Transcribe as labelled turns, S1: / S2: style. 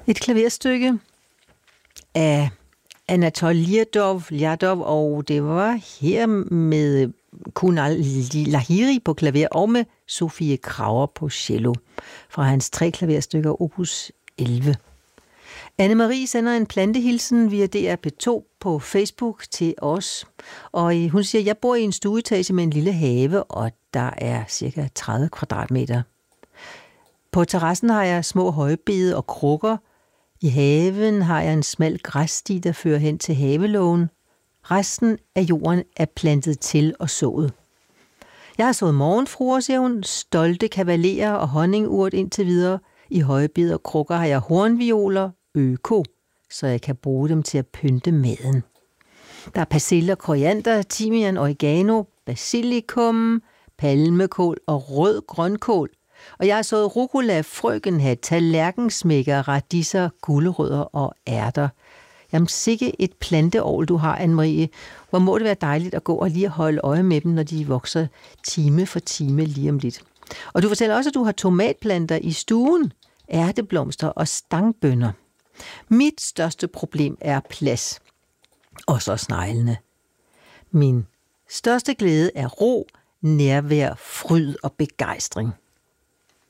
S1: Et klaverstykke af Anatol Ljadov, og det var her med Kunal Lahiri på klaver og med Sofie Krager på cello fra hans 3 klaverstykker opus 11. Anne-Marie sender en plantehilsen via DR P2 på Facebook til os, og hun siger, jeg bor i en stueetage med en lille have, og der er cirka 30 kvadratmeter. På terrassen har jeg små højbede og krukker. I haven har jeg en smal græssti, der fører hen til havelågen. Resten af jorden er plantet til og sået. Jeg har sået morgenfruer, siger hun, stolte kavalerer og honningurt indtil videre. I højbede og krukker har jeg hornvioler, øko, så jeg kan bruge dem til at pynte maden. Der er persille og koriander, timian, oregano, basilikum, palmekål og rød grønkål. Og jeg har sået rucola, frøkenhat, tallerkensmækker, radiser, gulerødder og ærter. Jamen sikke et planteovl, du har, Anne-Marie. Hvor må det være dejligt at gå og lige holde øje med dem, når de vokser time for time lige om lidt. Og du fortæller også, at du har tomatplanter i stuen, ærteblomster og stangbønner. Mit største problem er plads. Og så sneglene. Min største glæde er ro, nærvær, fryd og begejstring.